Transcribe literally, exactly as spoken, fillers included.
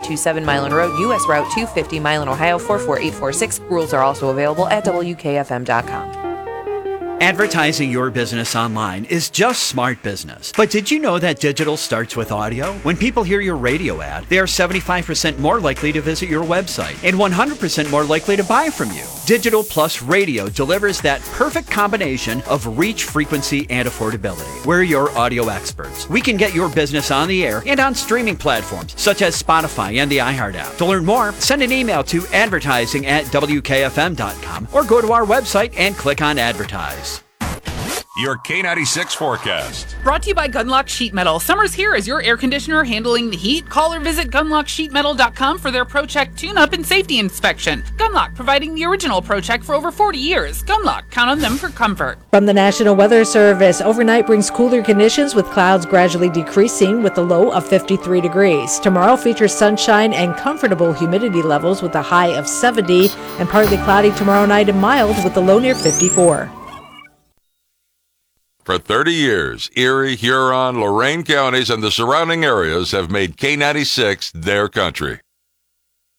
twenty-seven Milan Road, U S Route two fifty, Milan, Ohio, four four eight four six. Rules are also available at W K F M dot com. Advertising your business online is just smart business. But did you know that digital starts with audio? When people hear your radio ad, they are seventy-five percent more likely to visit your website and one hundred percent more likely to buy from you. Digital plus radio delivers that perfect combination of reach, frequency, and affordability. We're your audio experts. We can get your business on the air and on streaming platforms such as Spotify and the iHeart app. To learn more, send an email to advertising at W K F M dot com or go to our website and click on advertise. Your K ninety-six forecast. Brought to you by Gunlock Sheet Metal. Summer's here. Is your air conditioner handling the heat? Call or visit gunlock sheet metal dot com for their ProCheck tune-up and safety inspection. Gunlock, providing the original ProCheck for over forty years. Gunlock, count on them for comfort. From the National Weather Service, overnight brings cooler conditions with clouds gradually decreasing with a low of fifty-three degrees. Tomorrow features sunshine and comfortable humidity levels with a high of seventy, and partly cloudy tomorrow night and mild with a low near fifty-four. For thirty years, Erie, Huron, Lorain counties, and the surrounding areas have made K ninety-six their country.